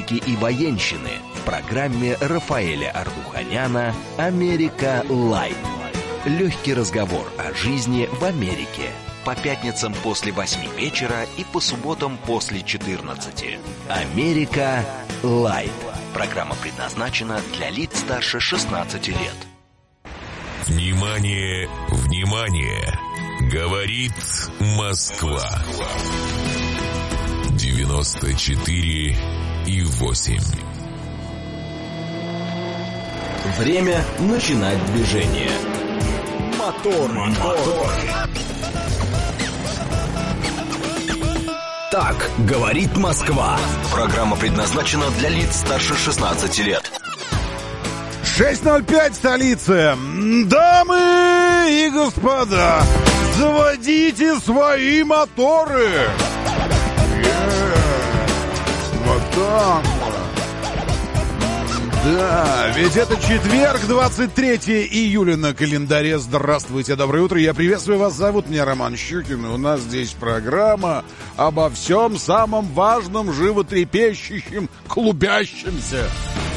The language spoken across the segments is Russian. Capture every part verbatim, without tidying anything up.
и военщины в программе Рафаэля Ардуханяна «Америка Лайт». Легкий разговор о жизни в Америке. По пятницам после восьми вечера и по субботам после четырнадцати. «Америка Лайт». Программа предназначена для лиц старше шестнадцати лет. Внимание, внимание! Говорит Москва. девяносто четыре и восемь. Время начинать движение. Мотор, мотор. Так говорит Москва. Программа предназначена для лиц старше шестнадцати лет. шесть ноль пять, столица. Дамы и господа, заводите свои моторы. Yeah. Вот так. Да, ведь это четверг, двадцать третьего июля на календаре. Здравствуйте, доброе утро. Я приветствую вас. Зовут меня Роман Щукин. У нас здесь программа обо всем самом важном, животрепещущем, клубящемся.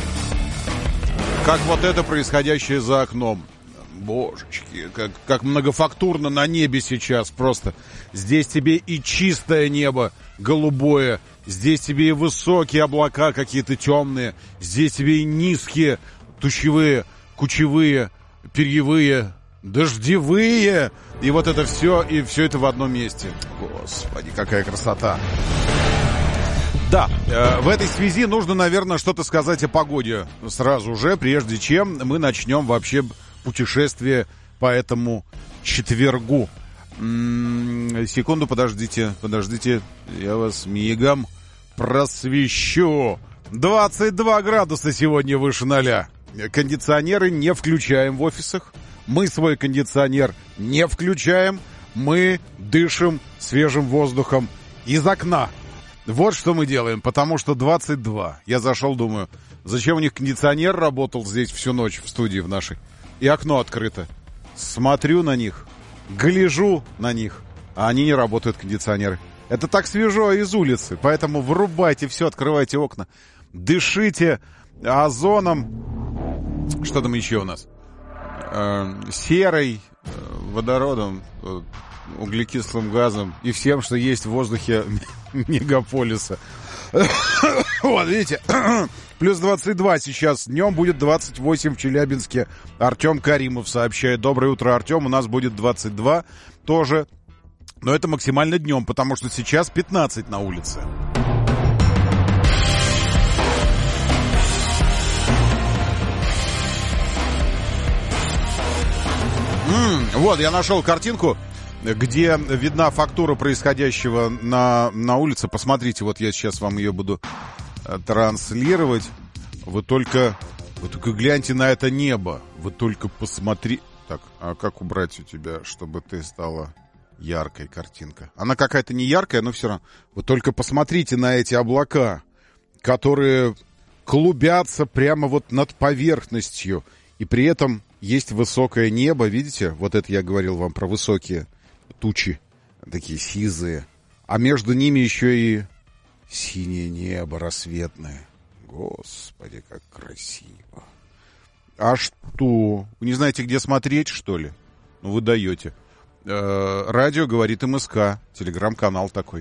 Как вот это происходящее за окном. Божечки, как, как многофактурно на небе сейчас просто. Здесь тебе и чистое небо голубое, здесь тебе и высокие облака какие-то темные, здесь тебе и низкие, тучевые, кучевые, перьевые, дождевые. И вот это все, и все это в одном месте. Господи, какая красота. Да, э, в этой связи нужно, наверное, что-то сказать о погоде сразу же, прежде чем мы начнем вообще путешествие по этому четвергу. М-м, секунду, подождите, подождите, я вас мигом просвещу. двадцать два градуса сегодня выше ноля. Кондиционеры не включаем в офисах. Мы свой кондиционер не включаем. Мы дышим свежим воздухом из окна. Вот что мы делаем, потому что двадцать два. Я зашел, думаю, зачем у них кондиционер работал здесь всю ночь в студии в нашей. И окно открыто. Смотрю на них, гляжу на них, а они не работают, кондиционеры. Это так свежо из улицы, поэтому вырубайте все, открывайте окна. Дышите озоном. Что там еще у нас? Э, серой, э, водородом, э, углекислым газом и всем, что есть в воздухе мегаполиса. Вот, видите, плюс двадцать два сейчас, днем будет двадцать восемь в Челябинске. Артем Каримов сообщает. Доброе утро, Артем, у нас будет двадцать два тоже. Но это максимально днем, потому что сейчас пятнадцать на улице. М-м, вот, я нашел картинку, где видна фактура происходящего на, на улице. Посмотрите, вот я сейчас вам ее буду э, транслировать. Вы только, вы только гляньте на это небо. Вы только посмотри... Так, а как убрать у тебя, чтобы ты стала яркой, картинка? Она какая-то не яркая, но все равно. Вы только посмотрите на эти облака, которые клубятся прямо вот над поверхностью. И при этом есть высокое небо, видите? Вот это я говорил вам про высокие тучи, такие сизые, а между ними еще и синее небо рассветное. Господи, как красиво. А что? Вы не знаете, где смотреть, что ли? Ну, вы даете. Э-э, радио говорит МСК, телеграм-канал такой.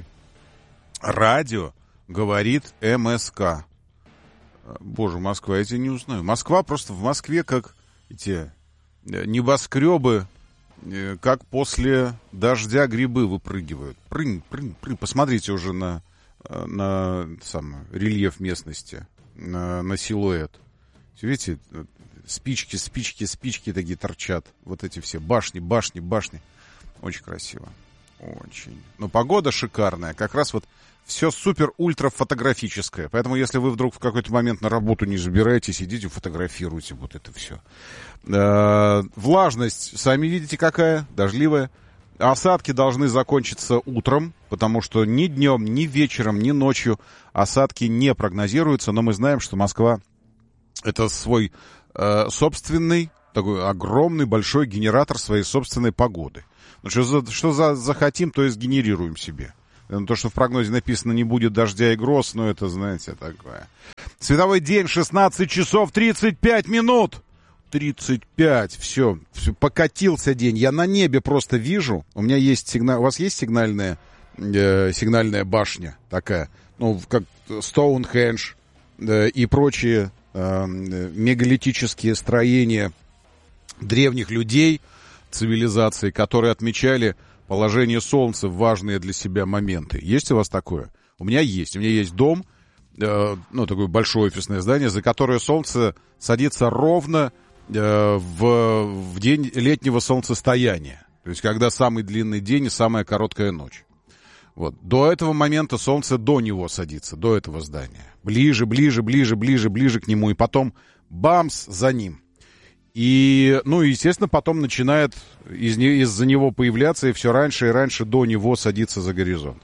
Радио говорит МСК. Боже, Москва, я тебя не узнаю. Москва просто в Москве как эти небоскребы, как после дождя грибы выпрыгивают. Прынь, прынь, прынь. Посмотрите уже на, на сам, рельеф местности, на, на силуэт. Видите, спички, спички, спички такие торчат. Вот эти все башни, башни, башни. Очень красиво. Очень. Но погода шикарная. Как раз вот все супер-ультра фотографическое. Поэтому, если вы вдруг в какой-то момент на работу не забираетесь, идите, фотографируйте вот это все. Э-э- влажность, сами видите, какая, дождливая. Осадки должны закончиться утром, потому что ни днем, ни вечером, ни ночью осадки не прогнозируются. Но мы знаем, что Москва — это свой э- собственный, такой огромный, большой генератор своей собственной погоды. Ну, что, за, что за, захотим, то и сгенерируем себе. То, что в прогнозе написано «не будет дождя и гроз», ну, это, знаете, такое. Световой день, шестнадцать часов тридцать пять минут. тридцать пять, все, все, покатился день. Я на небе просто вижу. У меня есть сигнал. У вас есть сигнальная, э, сигнальная башня такая? Ну, как Стоунхендж э, и прочие э, мегалитические строения древних людей, цивилизации, которые отмечали положение Солнца в важные для себя моменты. Есть у вас такое? У меня есть. У меня есть дом, э, ну, такое большое офисное здание, за которое Солнце садится ровно э, в, в день летнего солнцестояния. То есть, когда самый длинный день и самая короткая ночь. Вот. До этого момента Солнце до него садится, до этого здания. Ближе, ближе, ближе, ближе, ближе к нему. И потом бамс за ним. И, ну, естественно, потом начинает из, из-за него появляться и все раньше и раньше до него садиться за горизонт.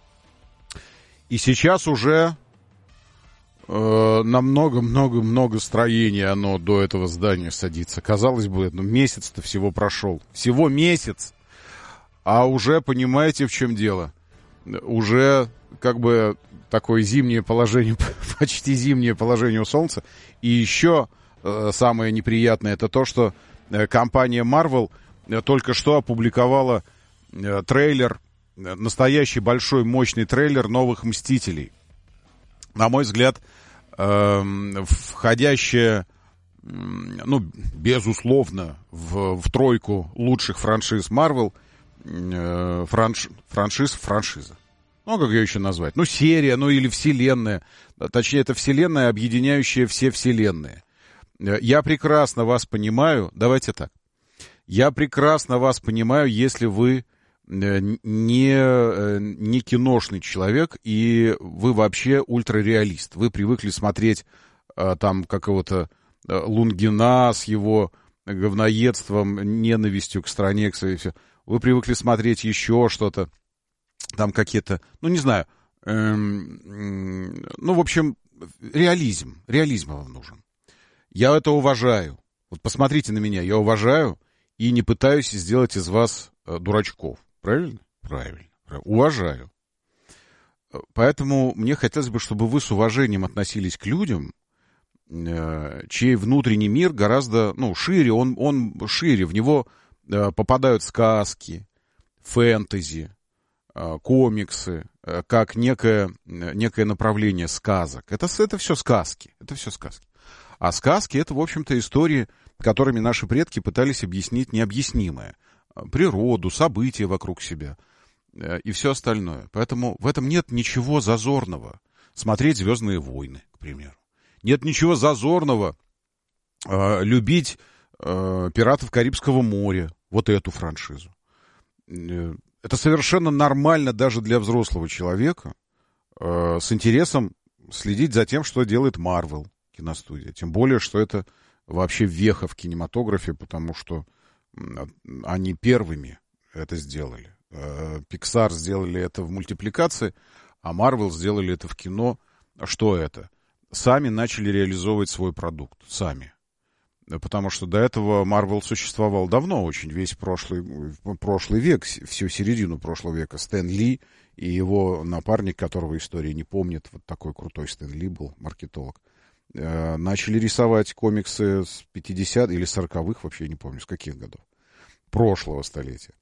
И сейчас уже э, на много-много-много строений оно до этого здания садится. Казалось бы, ну, месяц-то всего прошел. Всего месяц. А уже, понимаете, в чем дело? Уже как бы такое зимнее положение, почти зимнее положение у Солнца. И еще э, самое неприятное, это то, что э, компания Marvel э, только что опубликовала э, трейлер, э, настоящий большой мощный трейлер новых «Мстителей». На мой взгляд, э, входящая, э, ну, безусловно, в, в тройку лучших франшиз Marvel, э, франш, франшиз, франшиза. Ну, как ее еще назвать? Ну, серия, ну, или вселенная. Точнее, это вселенная, объединяющая все вселенные. Я прекрасно вас понимаю. Давайте так. Я прекрасно вас понимаю, если вы не, не киношный человек, и вы вообще ультрареалист. Вы привыкли смотреть там какого-то Лунгина с его говноедством, ненавистью к стране, к своей, все. Вы привыкли смотреть еще что-то. Там какие-то, ну, не знаю, эм, ну, в общем, реализм, реализм вам нужен. Я это уважаю. Вот посмотрите на меня, я уважаю и не пытаюсь сделать из вас э, дурачков. Правильно? Правильно. Уважаю. Поэтому мне хотелось бы, чтобы вы с уважением относились к людям, э, чей внутренний мир гораздо, ну, шире, он, он шире, в него э, попадают сказки, фэнтези, комиксы, как некое, некое направление сказок. Это, это все сказки. Это все сказки. А сказки — это, в общем-то, истории, которыми наши предки пытались объяснить необъяснимое. Природу, события вокруг себя и все остальное. Поэтому в этом нет ничего зазорного. Смотреть «Звездные войны», к примеру. Нет ничего зазорного э, любить э, «Пиратов Карибского моря», вот эту франшизу. Это совершенно нормально даже для взрослого человека э, с интересом следить за тем, что делает Marvel киностудия. Тем более, что это вообще веха в кинематографе, потому что они первыми это сделали. Э, Pixar сделали это в мультипликации, а Marvel сделали это в кино. Что это? Сами начали реализовывать свой продукт. Сами. Потому что до этого Marvel существовал давно очень, весь прошлый, прошлый век, всю середину прошлого века. Стэн Ли и его напарник, которого история не помнит, вот такой крутой Стэн Ли был, маркетолог, э, начали рисовать комиксы с пятидесятых или сороковых, вообще не помню, с каких годов, прошлого столетия.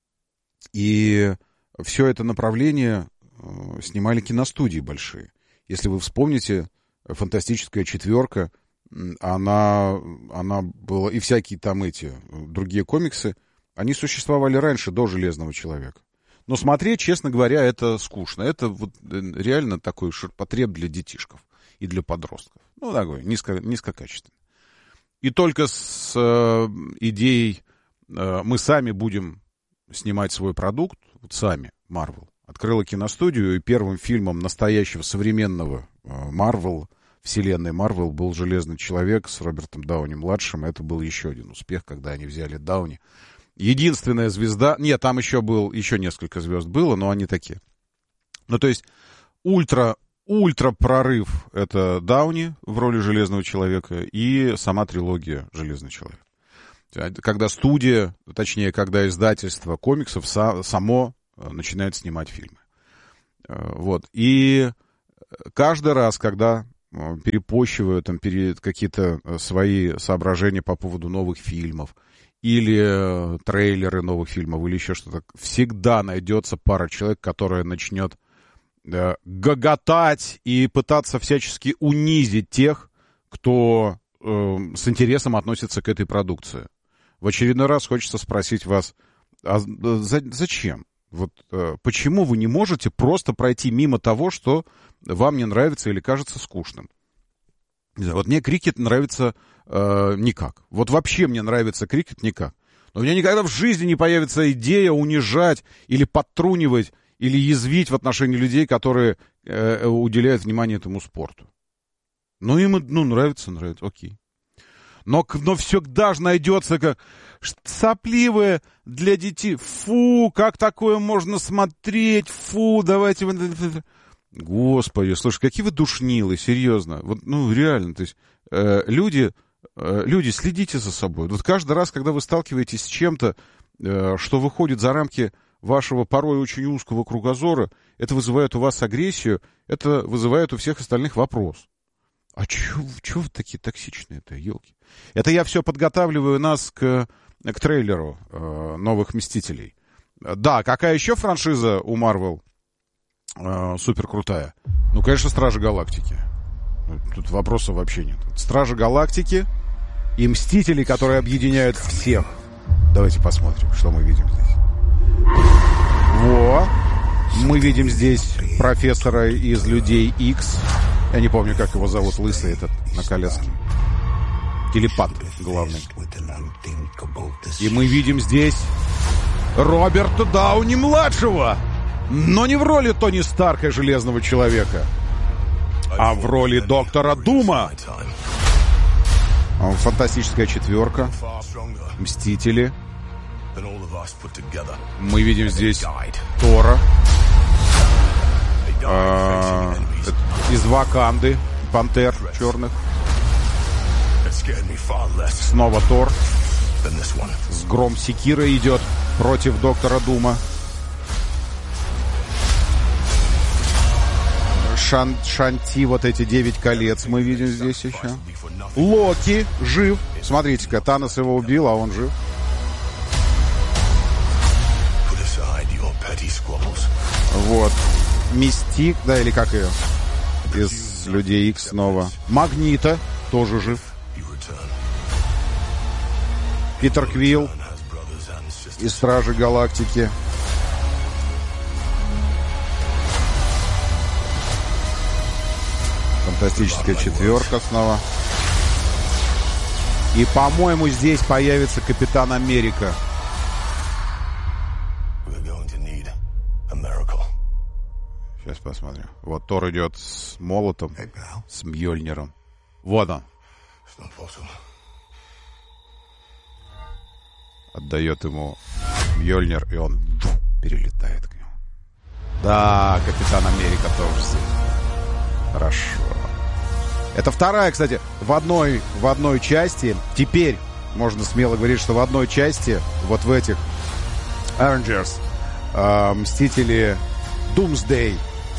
И все это направление э, снимали киностудии большие. Если вы вспомните, «Фантастическая четверка», Она, она была, и всякие там эти другие комиксы, они существовали раньше, до «Железного человека». Но смотреть, честно говоря, это скучно. Это вот реально такой ширпотреб для детишков и для подростков. Ну, такой, низко, низкокачественный. И только с э, идеей э, мы сами будем снимать свой продукт, вот сами, Marvel, открыла киностудию, и первым фильмом настоящего современного Marvel, вселенной Marvel, был «Железный человек» с Робертом Дауни-младшим. Это был еще один успех, когда они взяли Дауни. Единственная звезда... Нет, там еще был, еще несколько звезд было, но они такие. Ну, то есть, ультра, ультра прорыв — это Дауни в роли Железного человека и сама трилогия «Железный человек». Когда студия, точнее, когда издательство комиксов само начинает снимать фильмы. Вот. И каждый раз, когда перепощиваю там перед какие-то свои соображения по поводу новых фильмов, или трейлеры новых фильмов, или еще что-то, всегда найдется пара человек, которая начнет э, гоготать и пытаться всячески унизить тех, кто э, с интересом относится к этой продукции. В очередной раз хочется спросить вас, а за, зачем? Вот э, почему вы не можете просто пройти мимо того, что вам не нравится или кажется скучным? Вот мне крикет нравится э, никак. Вот вообще мне нравится крикет никак. Но у меня никогда в жизни не появится идея унижать или подтрунивать, или язвить в отношении людей, которые э, уделяют внимание этому спорту. Ну, им ну, нравится, нравится, окей. Но, но всегда же найдется как сопливое для детей. Фу, как такое можно смотреть? Фу, давайте... Господи, слушай, какие вы душнилы, серьезно. Вот, ну, реально, то есть э, люди, э, люди, следите за собой. Вот каждый раз, когда вы сталкиваетесь с чем-то, э, что выходит за рамки вашего порой очень узкого кругозора, это вызывает у вас агрессию, это вызывает у всех остальных вопрос. А чё, чё вы такие токсичные-то, елки? Это я все подготавливаю нас к, к трейлеру э, «Новых Мстителей». Да, какая еще франшиза у Marvel э, супер крутая? Ну, конечно, «Стражи Галактики». Тут вопросов вообще нет. «Стражи Галактики» и «Мстители», которые объединяют всех. Давайте посмотрим, что мы видим здесь. Во! Мы видим здесь профессора из «Людей Икс». Я не помню, как его зовут, лысый этот, на коляске. Телепат главный. И мы видим здесь Роберта Дауни-младшего. Но не в роли Тони Старка, Железного Человека, а в роли Доктора Дума. Фантастическая четверка. Мстители. Мы видим здесь Тора. А, из Ваканды, пантер черных. Снова Тор. С гром секира идет против Доктора Дума. Шан, Шанти, вот эти девять колец мы видим здесь еще. Локи жив. Смотрите-ка, Танос его убил, а он жив. Вот. Мистик, да, или как ее? Из Людей Икс снова. Магнита тоже жив. Питер Квилл из Стражей Галактики. Фантастическая четверка снова. И, по-моему, здесь появится Капитан Америка. Сейчас посмотрим. Вот Тор идет с молотом, с Мьёльниром. Вот он. Отдает ему Мьёльнир, и он перелетает к нему. Да, Капитан Америка тоже здесь. Хорошо. Это вторая, кстати, в одной, в одной части. Теперь можно смело говорить, что в одной части, вот в этих Avengers, э, Мстители Doomsday.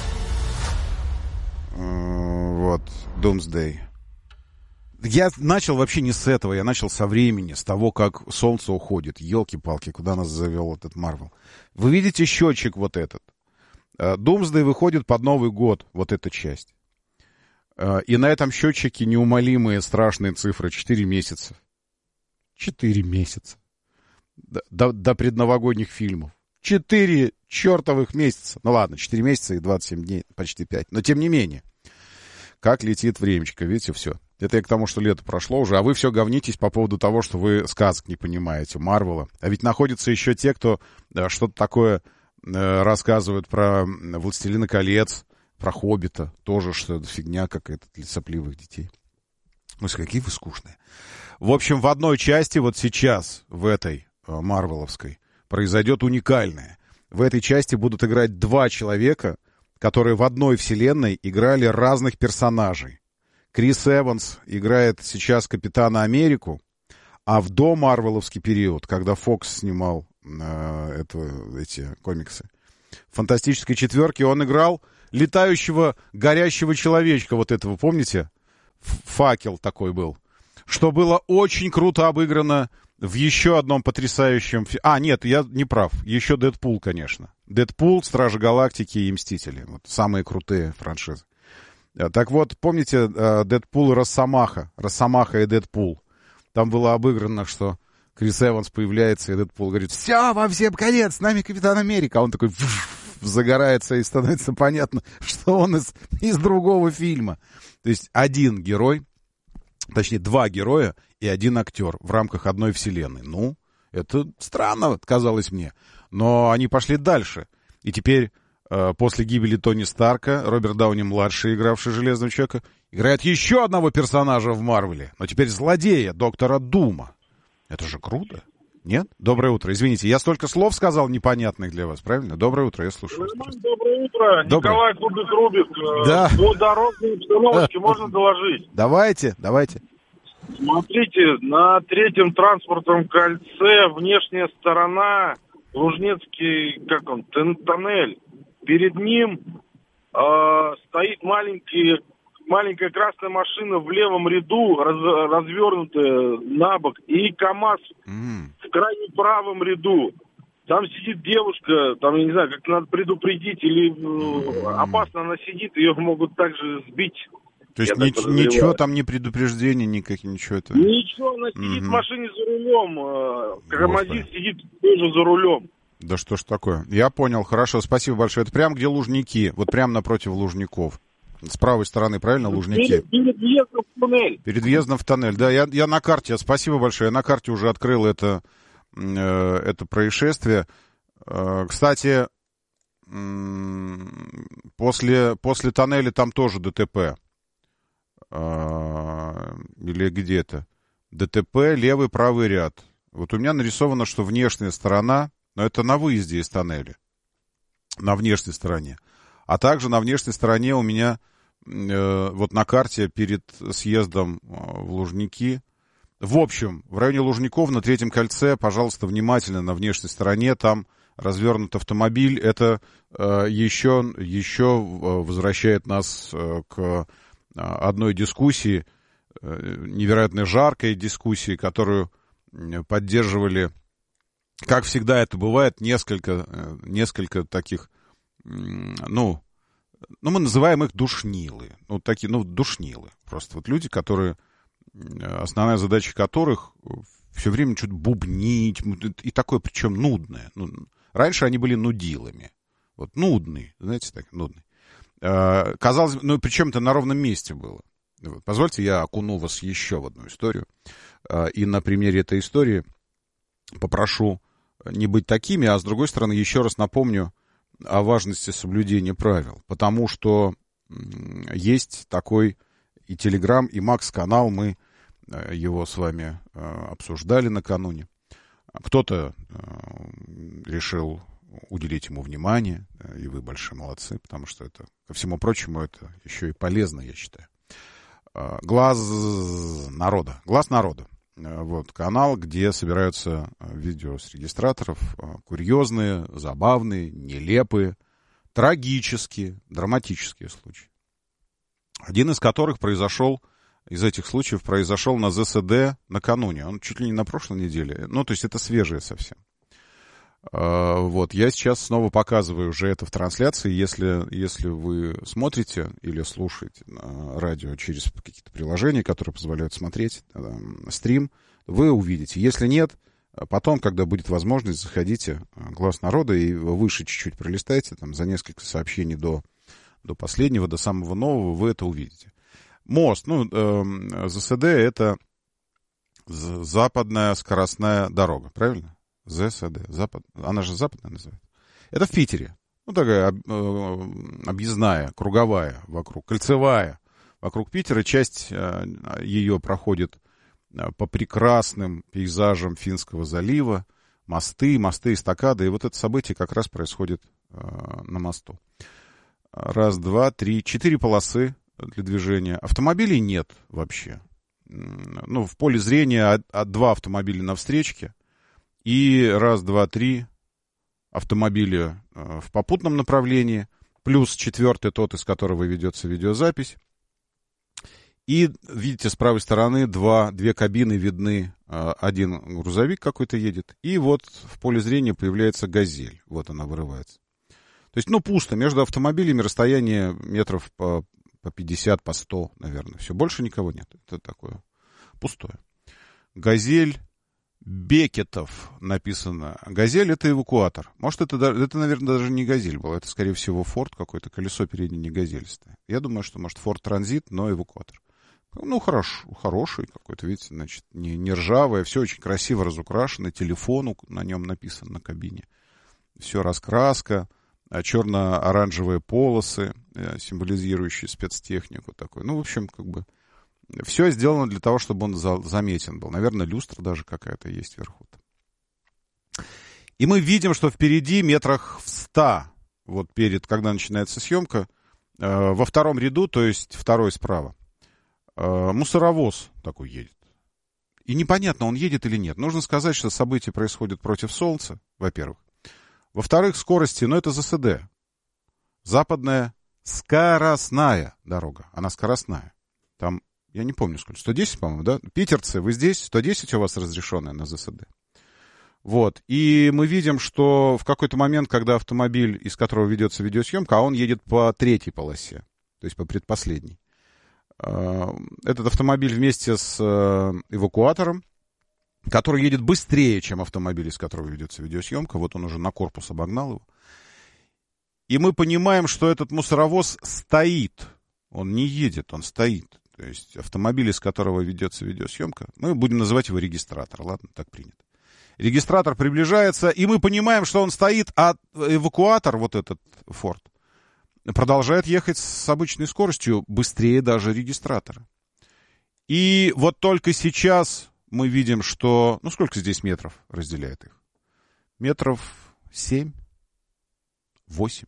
Вот, Doomsday. Я начал вообще не с этого, я начал со времени, с того, как солнце уходит. Елки-палки, куда нас завел этот Марвел. Вы видите счетчик вот этот. Doomsday выходит под Новый год, вот эта часть. И на этом счетчике неумолимые страшные цифры. Четыре месяца. Четыре месяца. До, до, до предновогодних фильмов. Четыре чертовых месяца. Ну ладно, четыре месяца и двадцать семь дней, почти пять. Но тем не менее. Как летит времечко, видите, все. Это я к тому, что лето прошло уже, а вы все говнитесь по поводу того, что вы сказок не понимаете, Марвела. А ведь находятся еще те, кто да, что-то такое э, рассказывают про «Властелина колец», про «Хоббита». Тоже что-то фигня какая-то для сопливых детей. Ну, какие вы скучные. В общем, в одной части вот сейчас, в этой э, марвеловской, произойдет уникальное. В этой части будут играть два человека, которые в одной вселенной играли разных персонажей. Крис Эванс играет сейчас Капитана Америку, а в домарвеловский период, когда Фокс снимал э, это, эти комиксы, в «Фантастической четверке» он играл летающего горящего человечка вот этого, помните? Факел такой был. Что было очень круто обыграно в еще одном потрясающем... Фи... А, нет, я не прав. Еще Дэдпул, конечно. Дэдпул, Стражи Галактики и Мстители. Вот самые крутые франшизы. Так вот, помните Дэдпул и Росомаха? Росомаха и Дэдпул. Там было обыграно, что Крис Эванс появляется, и Дэдпул говорит: все, вам всем конец, с нами Капитан Америка. А он такой загорается, и становится понятно, что он из, из другого фильма. То есть один герой, точнее, два героя и один актер в рамках одной вселенной. Ну, это странно, казалось мне. Но они пошли дальше. И теперь, э, после гибели Тони Старка, Роберт Дауни-младший, игравший Железного Человека, играет еще одного персонажа в Марвеле. Но теперь злодея, доктора Дума. Это же круто. Нет? Доброе утро. Извините, я столько слов сказал непонятных для вас, правильно? Доброе утро, я слушаю. Доброе утро. Доброе. Николай Кубик-Рубик. Да. По дорожной обстановке можно доложить? Давайте, давайте. Смотрите, на третьем транспортном кольце внешняя сторона, Лужнецкий, как он, тоннель. Перед ним э, стоит маленький, маленькая красная машина в левом ряду, раз, развернутая на бок, и КАМАЗ mm. в крайне правом ряду. Там сидит девушка, там, я не знаю, как надо предупредить, или mm. опасно она сидит, ее могут также сбить. То есть ни, ничего там, не предупреждения, никаких, ничего этого? Ничего, она сидит mm-hmm. в машине за рулем, КАМАЗист сидит тоже за рулем. Да что ж такое? Я понял, хорошо, спасибо большое. Это прямо где Лужники, вот прямо напротив Лужников. С правой стороны, правильно, Лужники? Перед, перед въездом в туннель. Перед въездом в тоннель, да, я, я на карте, спасибо большое, я на карте уже открыл это, э, это происшествие. Э, кстати, э, после, после тоннеля там тоже ДТП. Э, или где-то. ДТП, левый, правый ряд. Вот у меня нарисовано, что внешняя сторона, но это на выезде из тоннеля, на внешней стороне. А также на внешней стороне у меня э, вот на карте перед съездом э, в Лужники. В общем, в районе Лужников на третьем кольце, пожалуйста, внимательно на внешней стороне, там развернут автомобиль. Это э, еще, еще возвращает нас э, к э, одной дискуссии, э, невероятно жаркой дискуссии, которую э, поддерживали, как всегда это бывает, несколько, э, несколько таких, ну, ну, мы называем их душнилы. Ну, такие, ну, душнилы. Просто вот люди, которые, основная задача которых все время что-то бубнить, и такое, причем нудное. Ну, раньше они были нудилами. Вот, нудные, знаете, так, нудные. А, казалось, ну, причем это на ровном месте было. Вот. Позвольте, я окуну вас еще в одну историю. А, и на примере этой истории попрошу не быть такими, а с другой стороны еще раз напомню о важности соблюдения правил, потому что есть такой и Телеграм, и Макс-канал, мы его с вами обсуждали накануне. Кто-то решил уделить ему внимание, и вы большие молодцы, потому что это, ко всему прочему, это еще и полезно, я считаю. Глаз народа. Глаз народа. Вот, канал, где собираются видео с регистраторов, курьезные, забавные, нелепые, трагические, драматические случаи. Один из которых произошел, из этих случаев произошел на ЗСД накануне. Он чуть ли не на прошлой неделе. Ну, то есть это свежее совсем. Вот, я сейчас снова показываю уже это в трансляции. Если, если вы смотрите или слушаете радио через какие-то приложения, которые позволяют смотреть стрим, вы увидите. Если нет, потом, когда будет возможность, заходите в «Глаз народа» и выше чуть-чуть пролистайте, там, за несколько сообщений до, до последнего, до самого нового, вы это увидите. Мост, ну, э, ЗСД — это западная скоростная дорога, правильно? ЗСД, запад, она же западная называется. Это в Питере. Ну, такая э, объездная, круговая вокруг, кольцевая вокруг Питера. Часть э, ее проходит э, по прекрасным пейзажам Финского залива. Мосты, мосты, эстакады. И вот это событие как раз происходит э, на мосту. Раз, два, три, четыре полосы для движения. Автомобилей нет вообще. Ну, в поле зрения от, от два автомобиля на встречке. И раз, два, три автомобиля в попутном направлении, плюс четвертый тот, из которого ведется видеозапись. И, видите, с правой стороны два, две кабины видны. Один грузовик какой-то едет. И вот в поле зрения появляется «Газель». Вот она вырывается. То есть, ну, пусто. Между автомобилями расстояние метров по, по пятьдесят, по сто, наверное. Все, больше никого нет. Это такое пустое. «Газель» Бекетов написано. «Газель» — это эвакуатор. Может, это, это, наверное, даже не «Газель» был. Это, скорее всего, «Форд» какой-то. Колесо переднее не «Газель» стоит. Я думаю, что, может, «Форд Транзит», но эвакуатор. Ну, хорош, хороший какой-то, видите, значит, не, не ржавое, все очень красиво разукрашено, телефон на нем написан на кабине. Все раскраска, черно-оранжевые полосы, символизирующие спецтехнику такой. Ну, в общем, как бы, все сделано для того, чтобы он за, заметен был. Наверное, люстра даже какая-то есть вверху-то. И мы видим, что впереди метрах в ста, вот перед, когда начинается съемка, э, во втором ряду, то есть второй справа, мусоровоз такой едет. И непонятно, он едет или нет. Нужно сказать, что события происходят против солнца, во-первых. Во-вторых, скорости, ну, это ЗСД. Западная скоростная дорога. Она скоростная. Там, я не помню сколько, сто десять, по-моему, да? Питерцы, вы здесь? сто десять у вас разрешенная на ЗСД. Вот. И мы видим, что в какой-то момент, когда автомобиль, из которого ведется видеосъемка, а он едет по третьей полосе, то есть по предпоследней. Этот автомобиль вместе с эвакуатором, который едет быстрее, чем автомобиль, из которого ведется видеосъемка. Вот он уже на корпус обогнал его. И мы понимаем, что этот мусоровоз стоит. Он не едет, он стоит. То есть автомобиль, из которого ведется видеосъемка, мы будем называть его регистратор. Ладно, так принято. Регистратор приближается, и мы понимаем, что он стоит, а эвакуатор, вот этот Форд, продолжает ехать с обычной скоростью, быстрее даже регистратора. И вот только сейчас мы видим, что... Ну, сколько здесь метров разделяет их? Метров семь, восемь.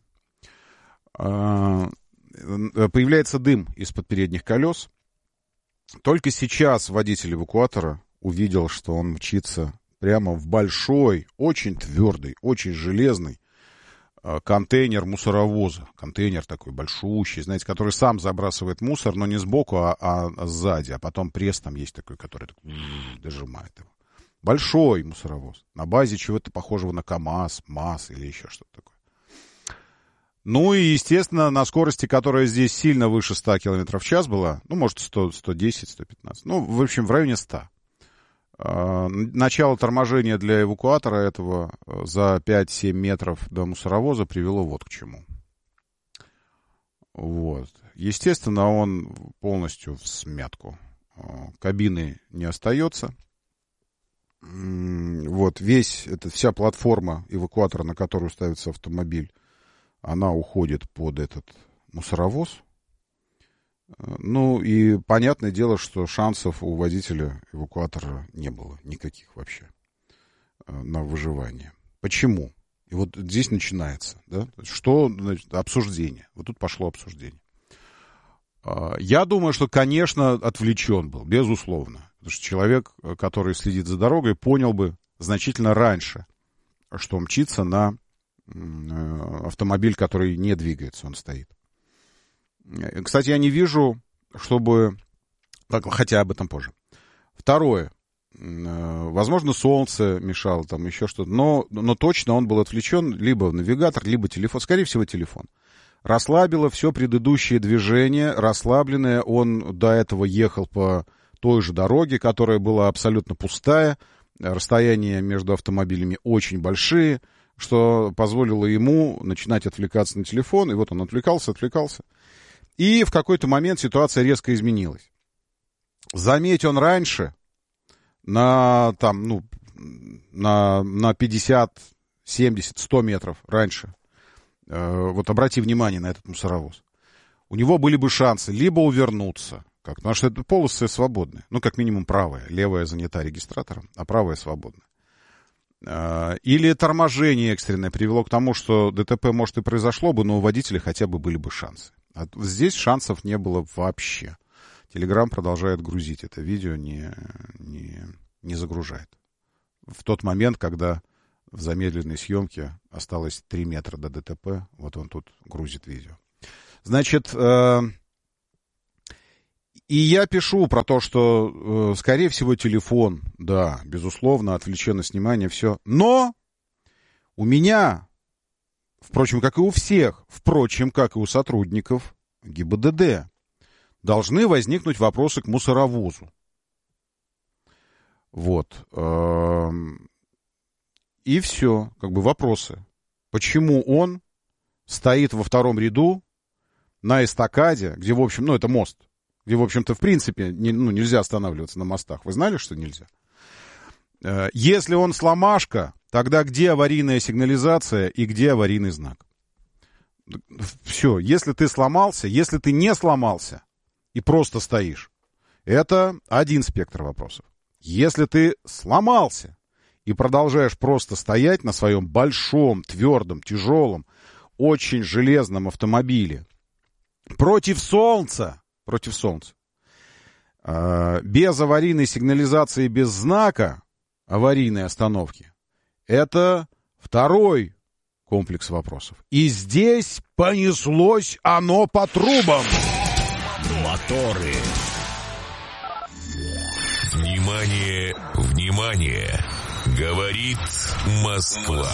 Появляется дым из-под передних колес. Только сейчас водитель эвакуатора увидел, что он мчится прямо в большой, очень твердый, очень железный контейнер мусоровоза. Контейнер такой большущий, знаете, который сам забрасывает мусор, но не сбоку, а, а сзади. А потом пресс там есть такой, который так, дожимает его. Большой мусоровоз. На базе чего-то похожего на КАМАЗ, МАЗ или еще что-то такое. Ну и, естественно, на скорости, которая здесь сильно выше ста километров в час была, ну, может, сто, сто десять, сто пятнадцать, ну, в общем, в районе ста. Начало торможения для эвакуатора этого за пять-семь метров до мусоровоза привело вот к чему. Вот. Естественно, он полностью в смятку. Кабины не остается. Вот весь, это вся платформа эвакуатора, на которую ставится автомобиль, она уходит под этот мусоровоз. Ну, и понятное дело, что шансов у водителя эвакуатора не было никаких вообще на выживание. Почему? И вот здесь начинается, да? Что, значит, обсуждение. Вот тут пошло обсуждение. Я думаю, что, конечно, отвлечен был, безусловно. Потому что человек, который следит за дорогой, понял бы значительно раньше, что мчится на автомобиль, который не двигается, он стоит. Кстати, я не вижу, чтобы... Хотя об этом позже. Второе. Возможно, солнце мешало, там еще что-то. Но, но точно он был отвлечен либо навигатор, либо телефон. Скорее всего, телефон. Расслабило все предыдущее движение. Расслабленное. Он до этого ехал по той же дороге, которая была абсолютно пустая. Расстояния между автомобилями очень большие, что позволило ему начинать отвлекаться на телефон. И вот он отвлекался, отвлекался. И в какой-то момент ситуация резко изменилась. Заметь, он раньше, на, там, ну, на, на пятьдесят, семьдесят, сто метров раньше, э, вот обрати внимание на этот мусоровоз, у него были бы шансы либо увернуться, как, потому что это полосы свободные, ну, как минимум правая, левая занята регистратором, а правая свободна. Э, или торможение экстренное привело к тому, что ДТП, может, и произошло бы, но у водителя хотя бы были бы шансы. А здесь шансов не было вообще. Телеграм продолжает грузить это видео, не, не, не загружает. В тот момент, когда в замедленной съемке. Осталось три метра до ДТП. Вот он тут грузит видео. Значит, э, и я пишу про то, что, э, скорее всего, телефон, да, безусловно, отвлеченность внимания, все. Но у меня, впрочем, как и у всех, впрочем, как и у сотрудников ГИБДД, должны возникнуть вопросы к мусоровозу. Вот. И все, как бы вопросы. Почему он стоит во втором ряду на эстакаде, где, в общем, ну, это мост, где, в общем-то, в принципе, не, ну, нельзя останавливаться на мостах. Вы знали, что нельзя? Если он сломашка, тогда где аварийная сигнализация и где аварийный знак? Все, если ты сломался, если ты не сломался и просто стоишь, это один спектр вопросов. Если ты сломался и продолжаешь просто стоять на своем большом, твердом, тяжелом, очень железном автомобиле против солнца, против солнца, э, без аварийной сигнализации, без знака аварийной остановки, это второй комплекс вопросов. И здесь понеслось оно по трубам. Моторы. Внимание, внимание! Говорит Москва.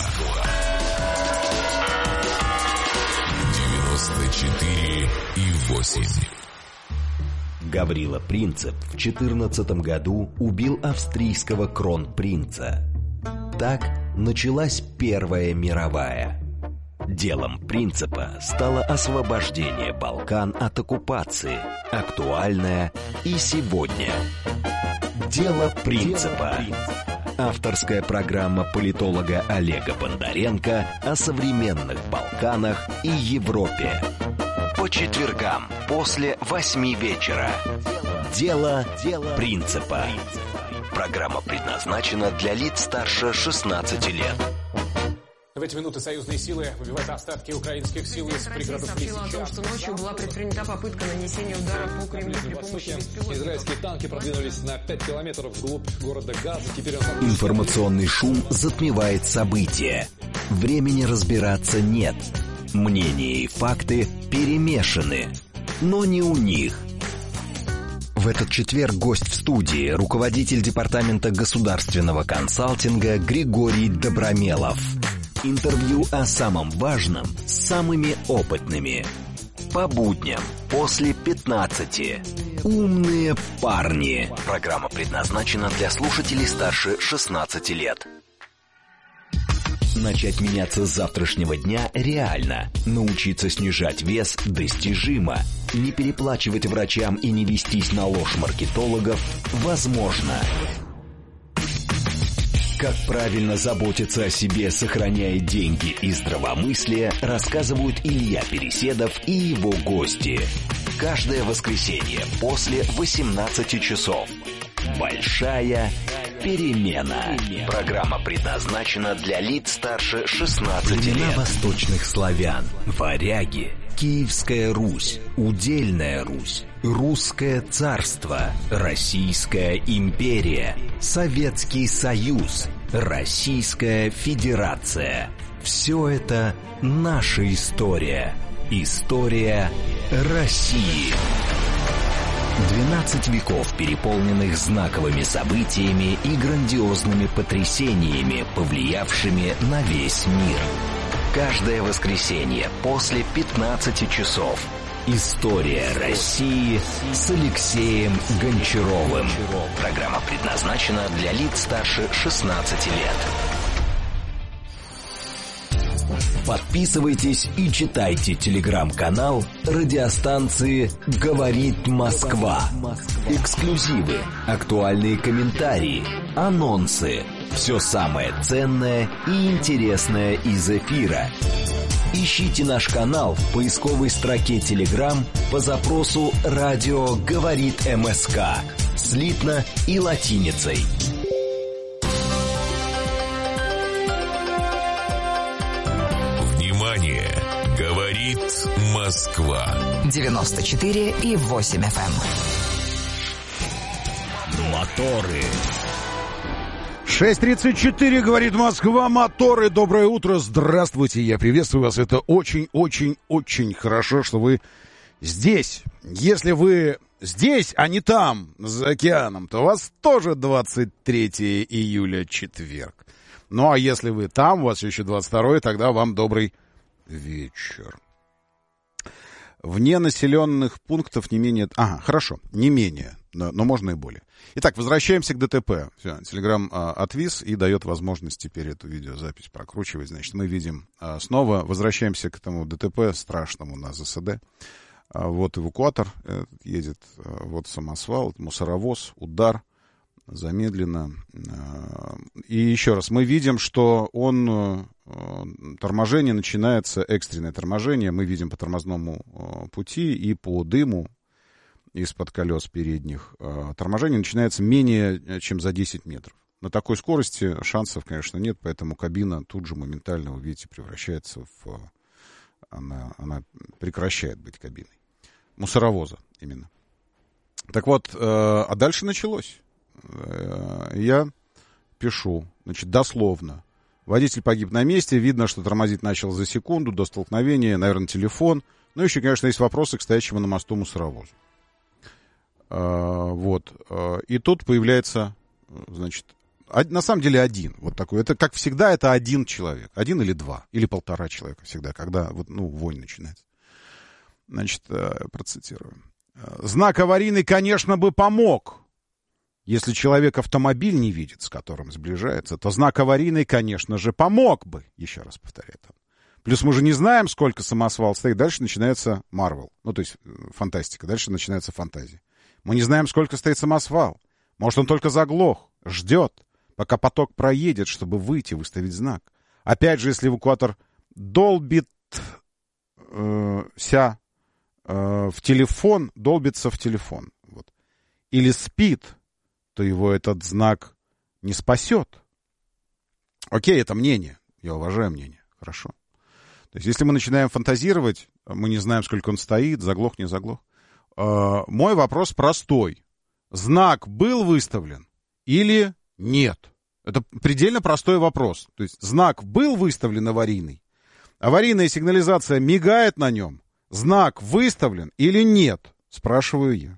девяносто четыре и восемь. Гаврила Принцип в четырнадцатом году убил австрийского кронпринца. Так началась Первая мировая. Делом Принципа стало освобождение Балкан от оккупации, актуальное и сегодня. Дело Принципа. Авторская программа политолога Олега Бондаренко о современных Балканах и Европе. По четвергам после восьми вечера. Дело Принципа. Программа предназначена для лиц старше шестнадцати лет. В эти минуты союзные силы выбивают остатки украинских сил из пригородов Лисича. Сообщила о том, что ночью была предпринята попытка нанесения удара по Кремлю при помощи беспилотников. Израильские танки продвинулись на пять километров вглубь города Газа. Теперь он... Информационный шум затмевает события. Времени разбираться нет. Мнения и факты перемешаны. Но не у них. В этот четверг гость в студии, руководитель департамента государственного консалтинга Григорий Добромелов. Интервью о самом важном с самыми опытными. По будням после пятнадцати. Умные парни. Программа предназначена для слушателей старше шестнадцати лет. Начать меняться с завтрашнего дня реально. Научиться снижать вес достижимо. Не переплачивать врачам и не вестись на ложь маркетологов возможно. Как правильно заботиться о себе, сохраняя деньги и здравомыслие, рассказывают Илья Переседов и его гости. Каждое воскресенье после восемнадцати часов. Большая перемена. Программа предназначена для лиц старше шестнадцати лет. Племена восточных славян, варяги, Киевская Русь, Удельная Русь, Русское царство, Российская империя, Советский Союз, Российская Федерация. Все это наша история. История России. двенадцать веков, переполненных знаковыми событиями и грандиозными потрясениями, повлиявшими на весь мир. Каждое воскресенье после пятнадцати часов. История России с Алексеем Гончаровым. Программа предназначена для лиц старше шестнадцати лет. Подписывайтесь и читайте телеграм-канал радиостанции «Говорит Москва». Эксклюзивы, актуальные комментарии, анонсы. Все самое ценное и интересное из эфира. Ищите наш канал в поисковой строке Telegram по запросу «Радио говорит МСК» слитно и латиницей. Внимание! Говорит Москва. девяносто четыре и восемь эф эм. Моторы. шесть тридцать четыре, говорит Москва, моторы, доброе утро, здравствуйте, я приветствую вас, это очень-очень-очень хорошо, что вы здесь. Если вы здесь, а не там, за океаном, то у вас тоже двадцать третьего июля, четверг. Ну, а если вы там, у вас еще двадцать второе, тогда вам добрый вечер. Вне населенных пунктов не менее... Ага, хорошо, не менее, но, но можно и более. Итак, возвращаемся к ДТП. Все, Телеграм а, отвис и дает возможность теперь эту видеозапись прокручивать. Значит, мы видим а, снова, возвращаемся к этому ДТП страшному на ЗСД. А, вот эвакуатор э, едет, а, вот самосвал, мусоровоз, удар, замедленно. А, и еще раз, мы видим, что он... А, торможение начинается, экстренное торможение, мы видим по тормозному а, пути и по дыму из-под колес передних. Торможение начинается менее чем за десять метров. На такой скорости шансов, конечно, нет, поэтому кабина тут же моментально, вы видите, превращается в... Она, она прекращает быть кабиной. Мусоровоза именно. Так вот, а дальше началось. Я пишу, значит, дословно. Водитель погиб на месте, видно, что тормозить начал за секунду до столкновения, наверное, телефон. Ну, еще, конечно, есть вопросы к стоящему на мосту мусоровозу. Вот. И тут появляется, значит, на самом деле один. Вот такой. Это, как всегда, это один человек. Один или два. Или полтора человека всегда, когда вот, ну, вонь начинается. Значит, процитирую. Знак аварийный, конечно, бы помог. Если человек автомобиль не видит, с которым сближается, то знак аварийный, конечно же, помог бы. Еще раз повторяю. Плюс мы же не знаем, сколько самосвал стоит. Дальше начинается Марвел. Ну, то есть фантастика. Дальше начинается фантазия. Мы не знаем, сколько стоит самосвал. Может, он только заглох, ждет, пока поток проедет, чтобы выйти, выставить знак. Опять же, если эвакуатор долбит э, ся э, в телефон, долбится в телефон, вот, или спит, то его этот знак не спасет. Окей, это мнение. Я уважаю мнение. Хорошо. То есть, если мы начинаем фантазировать, мы не знаем, сколько он стоит, заглох, не заглох. Uh, мой вопрос простой. Знак был выставлен или нет? Это предельно простой вопрос. То есть знак был выставлен аварийный, аварийная сигнализация мигает на нем, знак выставлен или нет? Спрашиваю я.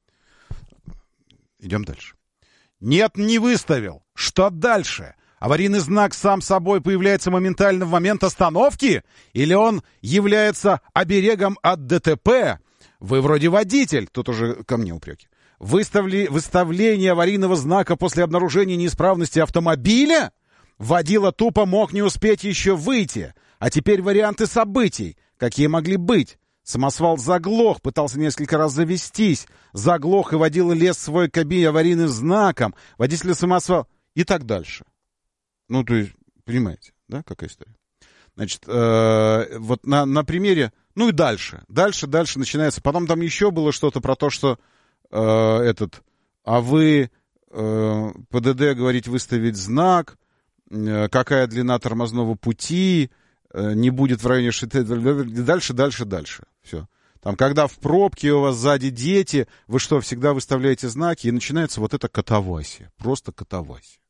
Идем дальше. Нет, не выставил. Что дальше? Аварийный знак сам собой появляется моментально в момент остановки? Или он является оберегом от ДТП? Вы вроде водитель, тут уже ко мне упреки. Выставли, выставление аварийного знака после обнаружения неисправности автомобиля? Водила тупо мог не успеть еще выйти. А теперь варианты событий. Какие могли быть? Самосвал заглох, пытался несколько раз завестись. Заглох и водила лез в свой кабине аварийным знаком. Водитель самосвал и так дальше. Ну, то есть, понимаете, да, какая история? Значит, э, вот на, на примере... Ну и дальше. Дальше, дальше начинается. Потом там еще было что-то про то, что э, этот... А вы э, ПДД, говорите, выставить знак, э, какая длина тормозного пути, э, не будет в районе шите... Дальше, дальше, дальше. Все. Там, когда в пробке у вас сзади дети, вы что, всегда выставляете знаки, и начинается вот эта катавасия. Просто катавасия.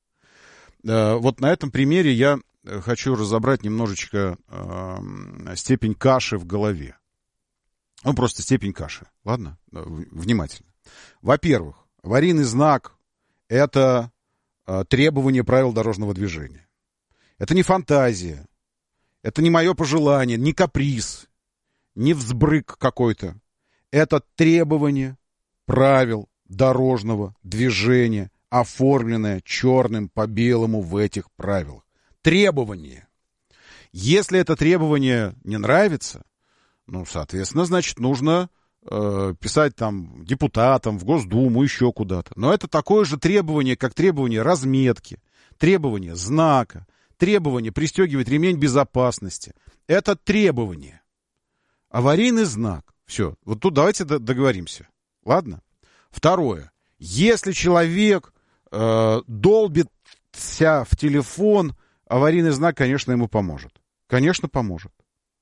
Э, вот на этом примере я... хочу разобрать немножечко э, степень каши в голове. Ну, просто степень каши. Ладно? Внимательно. Во-первых, аварийный знак — это э, требование правил дорожного движения. Это не фантазия. Это не мое пожелание, не каприз, не взбрык какой-то. Это требование правил дорожного движения, оформленное черным по белому в этих правилах. Требование. Если это требование не нравится, ну, соответственно, значит, нужно э, писать там депутатам, в Госдуму, еще куда-то. Но это такое же требование, как требование разметки, требование знака, требование пристегивать ремень безопасности. Это требование. Аварийный знак. Все. Вот тут давайте договоримся. Ладно? Второе. Если человек э, долбится в телефон, аварийный знак, конечно, ему поможет. Конечно, поможет.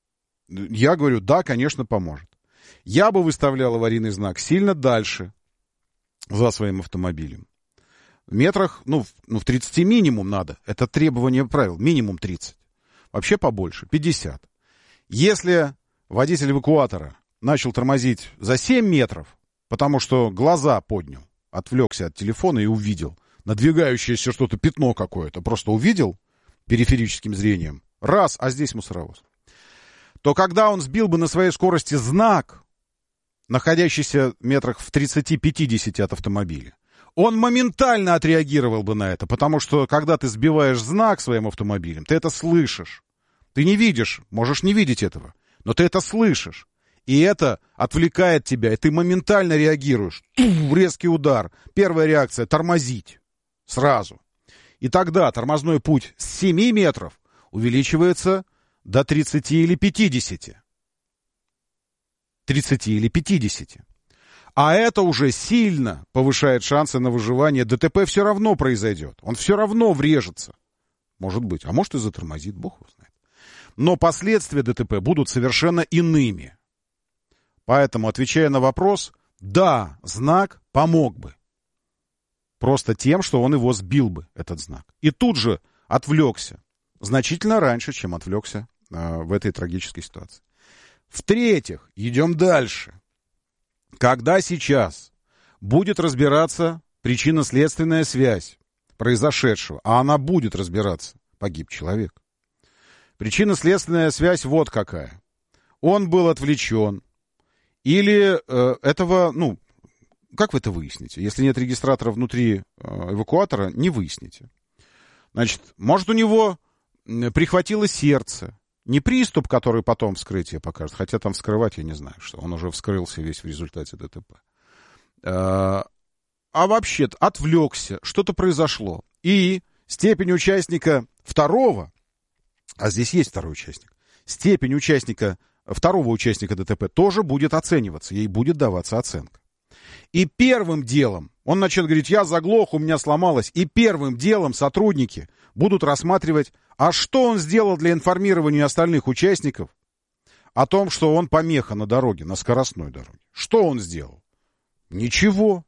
Я говорю, да, конечно, поможет. Я бы выставлял аварийный знак сильно дальше за своим автомобилем. метрах, ну, в- ну, в тридцати минимум надо. Это требование правил. Минимум тридцать. Вообще побольше. пятьдесят. Если водитель эвакуатора начал тормозить за семь метров, потому что глаза поднял, отвлекся от телефона и увидел надвигающееся что-то, пятно какое-то, просто увидел периферическим зрением, раз, а здесь мусоровоз, то когда он сбил бы на своей скорости знак, находящийся метрах в тридцати-пятидесяти от автомобиля, он моментально отреагировал бы на это, потому что когда ты сбиваешь знак своим автомобилем, ты это слышишь. Ты не видишь, можешь не видеть этого, но ты это слышишь. И это отвлекает тебя, и ты моментально реагируешь. Тух, резкий удар. Первая реакция — тормозить. Сразу. И тогда тормозной путь с семи метров увеличивается до тридцати или пятидесяти. тридцати или пятидесяти. А это уже сильно повышает шансы на выживание. ДТП все равно произойдет. Он все равно врежется. Может быть. А может и затормозит. Бог его знает. Но последствия ДТП будут совершенно иными. Поэтому, отвечая на вопрос, да, знак помог бы. Просто тем, что он его сбил бы, этот знак. И тут же отвлекся. Значительно раньше, чем отвлекся э, в этой трагической ситуации. В-третьих, идем дальше. Когда сейчас будет разбираться причинно-следственная связь произошедшего, а она будет разбираться, погиб человек. Причинно-следственная связь вот какая. Он был отвлечен. Или э, этого, ну, как вы это выясните? Если нет регистратора внутри э, эвакуатора, не выясните. Значит, может, у него прихватило сердце. Не приступ, который потом вскрытие покажет, хотя там вскрывать я не знаю, что он уже вскрылся весь в результате ДТП. Э, а вообще отвлекся, что-то произошло. И степень участника второго, а здесь есть второй участник, степень участника второго участника ДТП тоже будет оцениваться, ей будет даваться оценка. И первым делом, он начнет говорить, я заглох, у меня сломалось, и первым делом сотрудники будут рассматривать, а что он сделал для информирования остальных участников о том, что он помеха на дороге, на скоростной дороге. Что он сделал? Ничего.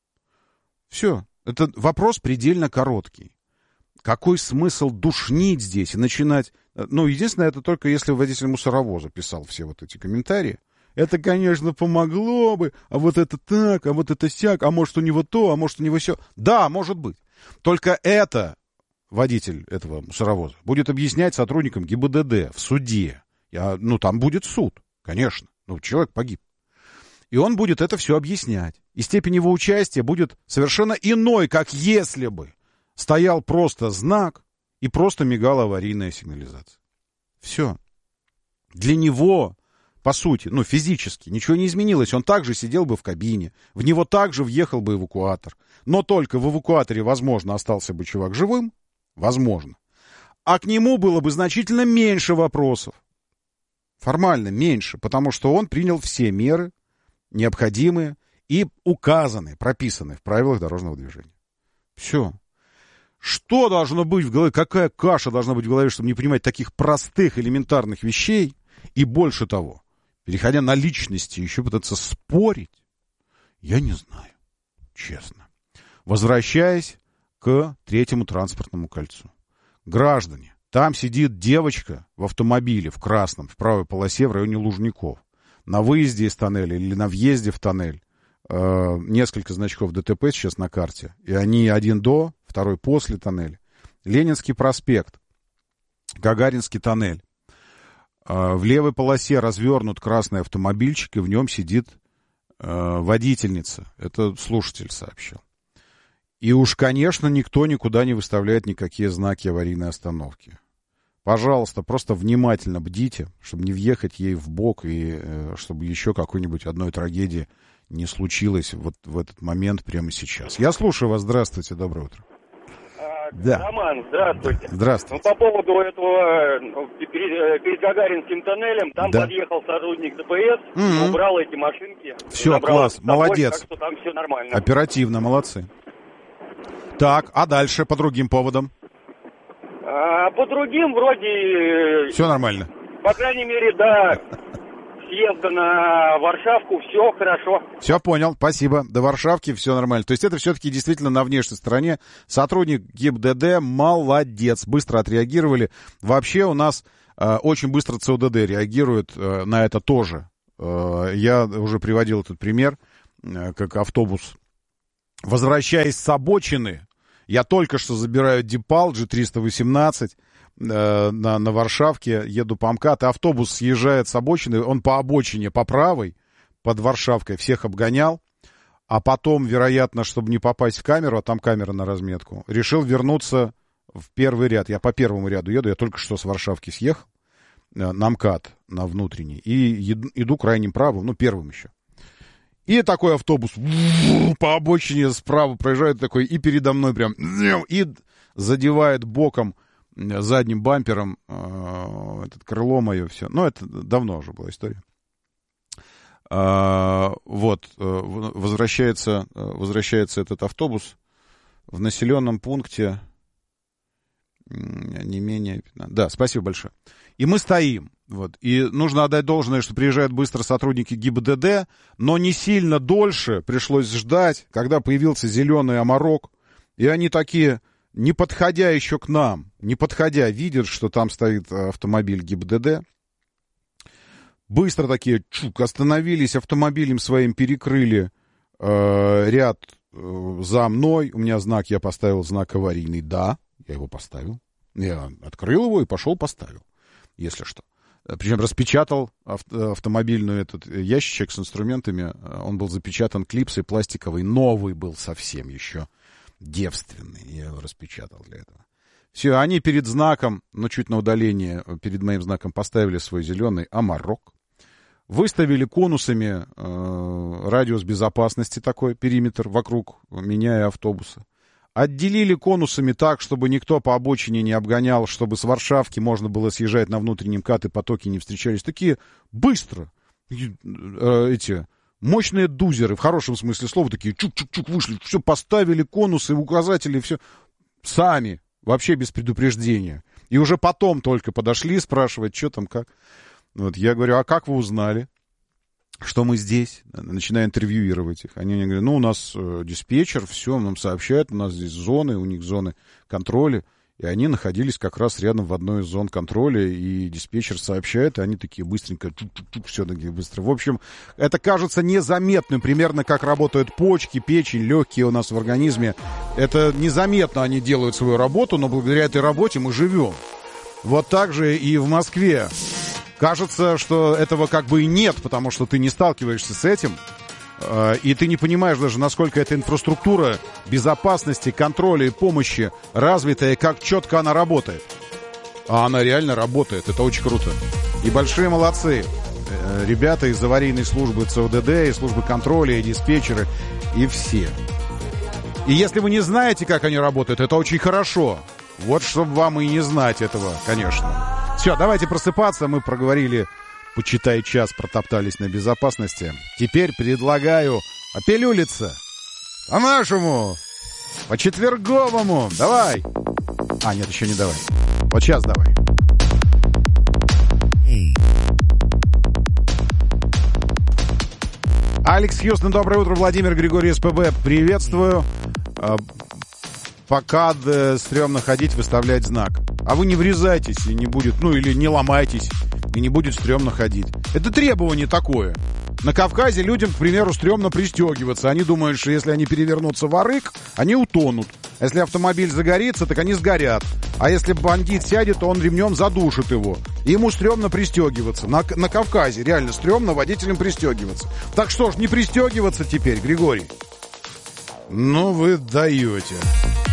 Все. Это вопрос предельно короткий. Какой смысл душнить здесь и начинать... Ну, единственное, это только если водитель мусоровоза писал все вот эти комментарии. Это, конечно, помогло бы, а вот это так, а вот это сяк, а может у него то, а может у него сё. Да, может быть. Только это водитель этого мусоровоза будет объяснять сотрудникам ГИБДД в суде. Я, ну, там будет суд, конечно. Ну, человек погиб. И он будет это все объяснять. И степень его участия будет совершенно иной, как если бы стоял просто знак и просто мигала аварийная сигнализация. Все. Для него, по сути, ну, физически ничего не изменилось. Он также сидел бы в кабине, в него также въехал бы эвакуатор. Но только в эвакуаторе, возможно, остался бы чувак живым. Возможно. А к нему было бы значительно меньше вопросов. Формально меньше, потому что он принял все меры, необходимые и указанные, прописанные в правилах дорожного движения. Все. Что должно быть в голове, какая каша должна быть в голове, чтобы не понимать таких простых, элементарных вещей, и больше того, переходя на личности, еще пытаться спорить, я не знаю, честно. Возвращаясь к третьему транспортному кольцу. Граждане, там сидит девочка в автомобиле, в красном, в правой полосе в районе Лужников. На выезде из тоннеля или на въезде в тоннель э, несколько значков ДТП сейчас на карте. И они один до, второй после тоннеля. Ленинский проспект, Гагаринский тоннель. Э, в левой полосе развернут красный автомобильчик, и в нем сидит э, водительница. Это слушатель сообщил. И уж, конечно, никто никуда не выставляет никакие знаки аварийной остановки. Пожалуйста, просто внимательно бдите, чтобы не въехать ей в бок и э, чтобы еще какой-нибудь одной трагедии не случилось вот в этот момент прямо сейчас. Я слушаю вас. Здравствуйте, доброе утро. А, да. Роман, здравствуйте. Здравствуйте. Ну, по поводу этого, ну, перед, перед Гагаринским тоннелем, там да. подъехал сотрудник ДПС, mm-hmm. убрал эти машинки. Все, класс, собой, молодец. Так что там все нормально. Оперативно, молодцы. Так, а дальше по другим поводам? А по другим вроде... Все нормально. По крайней мере, да, съезда на Варшавку, все хорошо. Все понял, спасибо. До Варшавки все нормально. То есть это все-таки действительно на внешней стороне. Сотрудник ГИБДД молодец, быстро отреагировали. Вообще у нас э, очень быстро ЦОДД реагирует э, на это тоже. Э, я уже приводил этот пример, э, как автобус, возвращаясь с обочины, я только что забираю Дипал джи триста восемнадцать э, на, на Варшавке, еду по МКАД, и автобус съезжает с обочины, он по обочине, по правой, под Варшавкой, всех обгонял, а потом, вероятно, чтобы не попасть в камеру, а там камера на разметку, решил вернуться в первый ряд. Я по первому ряду еду, я только что с Варшавки съехал э, на МКАД, на внутренний, и еду, иду крайним правым, ну, первым еще. И такой автобус по обочине справа проезжает такой, и передо мной прям, и задевает боком, задним бампером э, это крыло мое, все. Ну, это давно уже была история. Э, вот, э, возвращается, возвращается этот автобус в населенном пункте не менее... Да, спасибо большое. И мы стоим. Вот. И нужно отдать должное, что приезжают быстро сотрудники ГИБДД, но не сильно дольше пришлось ждать, когда появился зеленый Амарок. И они такие, не подходя еще к нам, не подходя, видят, что там стоит автомобиль ГИБДД. Быстро такие чук, остановились, автомобилем своим перекрыли э, ряд э, за мной. У меня знак, я поставил знак аварийный. Да, я его поставил. Я открыл его и пошел поставил, если что. Причем распечатал авто, автомобильный этот ящичек с инструментами. Он был запечатан клипсой пластиковой. Новый был совсем еще. Девственный. Я его распечатал для этого. Все, они перед знаком, ну, чуть на удалении, перед моим знаком поставили свой зеленый Амарок. Выставили конусами э, радиус безопасности такой, периметр вокруг меня и автобуса. Отделили конусами так, чтобы никто по обочине не обгонял, чтобы с Варшавки можно было съезжать на внутренний МКАД и потоки не встречались. Такие быстро э, эти мощные дузеры, в хорошем смысле слова, такие чук-чук-чук вышли, все поставили, конусы, указатели, все сами, вообще без предупреждения. И уже потом только подошли спрашивать, что там, как. Вот я говорю, а как вы узнали, что мы здесь? Начинаю интервьюировать их. Они мне говорят, ну, у нас э, диспетчер, все, нам сообщают, у нас здесь зоны, у них зоны контроля. И они находились как раз рядом в одной из зон контроля, и диспетчер сообщает, и они такие быстренько, чук-чук-чук, все такие быстро. В общем, это кажется незаметным, примерно как работают почки, печень, легкие у нас в организме. Это незаметно они делают свою работу, но благодаря этой работе мы живем. Вот так же и в Москве. Кажется, что этого как бы и нет, потому что ты не сталкиваешься с этим, э, и ты не понимаешь даже, насколько эта инфраструктура безопасности, контроля и помощи развитая, и как четко она работает. А она реально работает, это очень круто. И большие молодцы э, ребята из аварийной службы ЦОДД, и службы контроля, и диспетчеры, и все. И если вы не знаете, как они работают, это очень хорошо. Вот чтобы вам и не знать этого, конечно. Все, давайте просыпаться. Мы проговорили, почитай час, протоптались на безопасности. Теперь предлагаю опилюлиться. По-нашему. По-четверговому. Давай. А, нет, еще не давай. Вот сейчас давай. Алекс Хьюстон, доброе утро. Владимир Григорий, СПБ. Приветствую. Пока стрёмно ходить, выставлять знак. А вы не врезайтесь и не будет, ну или не ломайтесь, и не будет стрёмно ходить. Это требование такое. На Кавказе людям, к примеру, стрёмно пристегиваться. Они думают, что если они перевернутся в арык, они утонут. А если автомобиль загорится, так они сгорят. А если бандит сядет, то он ремнем задушит его. И ему стрёмно пристегиваться. На, на Кавказе реально стрёмно водителям пристегиваться. Так что ж, не пристегиваться теперь, Григорий? Ну вы даете.